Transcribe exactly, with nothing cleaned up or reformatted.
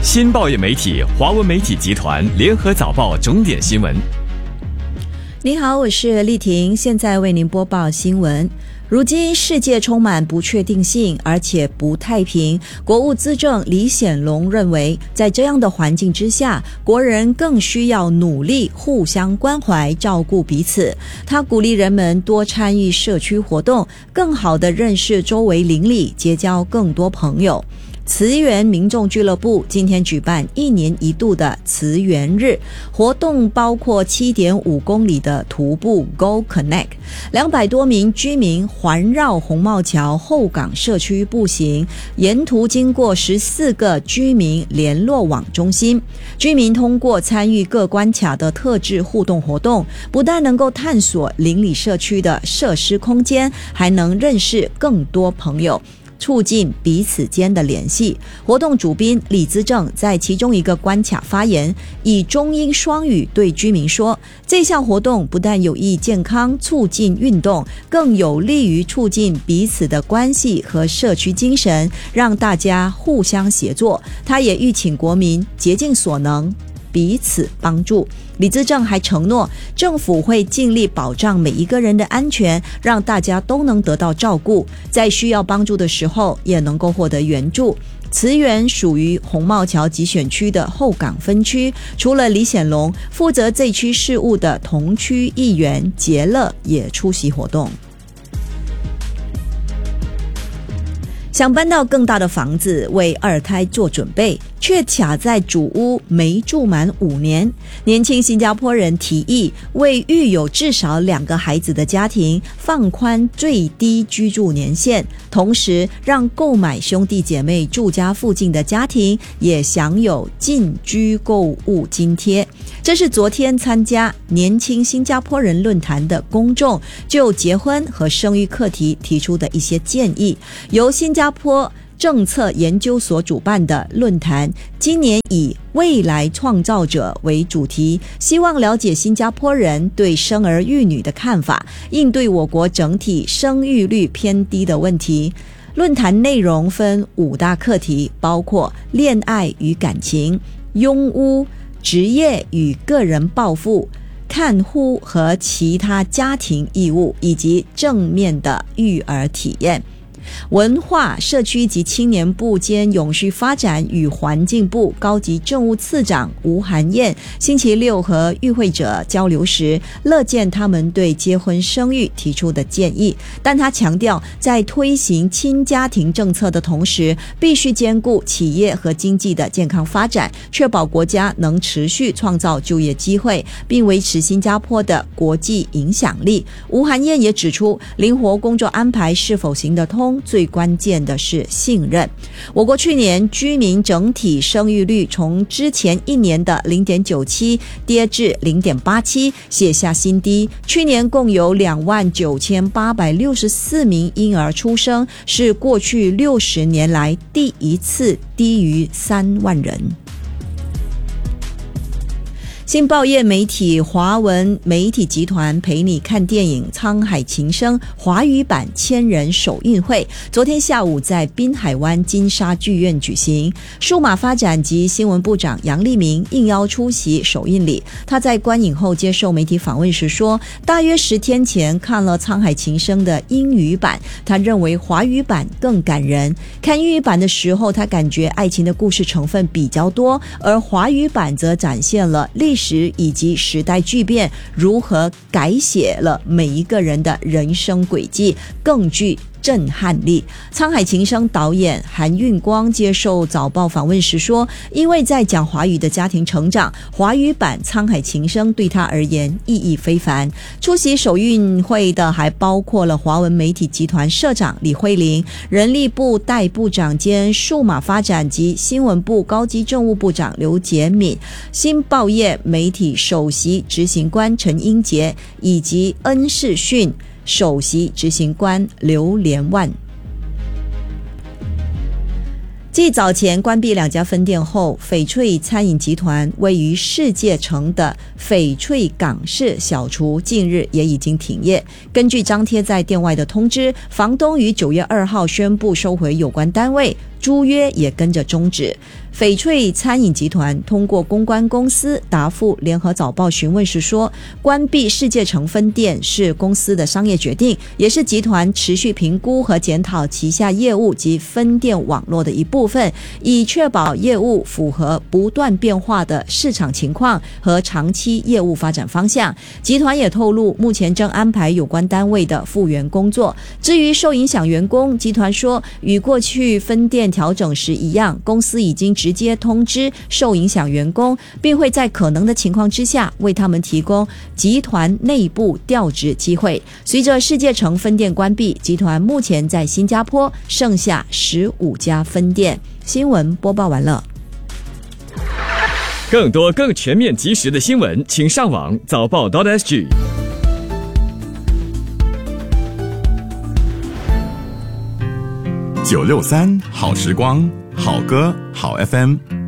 新报业媒体华文媒体集团联合早报重点新闻。 你好，我是丽婷，现在为您播报新闻。如今世界充满不确定性，而且不太平。国务资政李显龙认为，在这样的环境之下，国人更需要努力互相关怀，照顾彼此。他鼓励人们多参与社区活动，更好地认识周围邻里，结交更多朋友。慈园民众俱乐部今天举办一年一度的慈园日活动，包括 七点五公里的徒步 Go Connect， 两百多名居民环绕红帽桥后港社区步行，沿途经过十四个居民联络网中心。居民通过参与各关卡的特制互动活动，不但能够探索邻里社区的设施空间，还能认识更多朋友，促进彼此间的联系。活动主宾李资政在其中一个关卡发言，以中英双语对居民说，这项活动不但有益健康，促进运动，更有利于促进彼此的关系和社区精神，让大家互相协作。他也吁请国民竭尽所能，彼此帮助。李资政还承诺，政府会尽力保障每一个人的安全，让大家都能得到照顾，在需要帮助的时候也能够获得援助。慈园属于红帽桥集选区的后港分区，除了李显龙，负责这区事务的同区议员杰乐也出席活动。想搬到更大的房子，为二胎做准备，却卡在主屋没住满五年。年轻新加坡人提议为育有至少两个孩子的家庭放宽最低居住年限，同时让购买兄弟姐妹住家附近的家庭也享有近居购物津贴。这是昨天参加年轻新加坡人论坛的公众就结婚和生育课题提出的一些建议，由新加坡政策研究所主办的论坛，今年以未来创造者为主题，希望了解新加坡人对生儿育女的看法，应对我国整体生育率偏低的问题。论坛内容分五大课题，包括恋爱与感情、拥屋、职业与个人抱负、看护和其他家庭义务，以及正面的育儿体验。文化、社区及青年部兼永续发展与环境部高级政务次长吴涵燕星期六和与会者交流时，乐见他们对结婚生育提出的建议，但他强调，在推行亲家庭政策的同时，必须兼顾企业和经济的健康发展，确保国家能持续创造就业机会，并维持新加坡的国际影响力。吴涵燕也指出，灵活工作安排是否行得通，最关键的是信任。我国去年居民整体生育率从之前一年的 零点九七 跌至 零点八七， 写下新低。去年共有两万九千八百六十四名婴儿出生，是过去六十年来第一次低于三万人。新报业媒体华文媒体集团陪你看电影《沧海情深》华语版千人首映会昨天下午在滨海湾金沙剧院举行，数码发展及新闻部长杨立明应邀出席首映礼。他在观影后接受媒体访问时说，大约十天前看了《沧海情深》的英语版，他认为华语版更感人。看英语版的时候，他感觉爱情的故事成分比较多，而华语版则展现了历史时以及时代巨变如何改写了每一个人的人生轨迹，更具震撼力。沧海情深导演韩运光接受早报访问时说，因为在讲华语的家庭成长，华语版沧海情深对他而言意义非凡。出席首映会的还包括了华文媒体集团社长李慧玲、人力部代部长兼数码发展及新闻部高级政务部长刘杰敏、新报业媒体首席执行官陈英杰以及恩视讯首席执行官刘连万。继早前关闭两家分店后，翡翠餐饮集团位于世界城的翡翠港式小厨近日也已经停业。根据张贴在店外的通知，房东于九月二号宣布收回有关单位， 租约也跟着终止。翡翠餐饮集团通过公关公司答复联合早报询问时说，关闭世界城分店是公司的商业决定，也是集团持续评估和检讨旗下业务及分店网络的一部分，以确保业务符合不断变化的市场情况和长期业务发展方向。集团也透露，目前正安排有关单位的复原工作。至于受影响员工，集团说与过去分店调整时一样，公司已经直接通知受影响员工，并会在可能的情况之下为他们提供集团内部调职机会。随着世界城分店关闭，集团目前在新加坡剩下十五家分店。新闻播报完了。 更多更全面及时的新闻，请上网早报 .sg。 九六三好时光，好歌好 F M。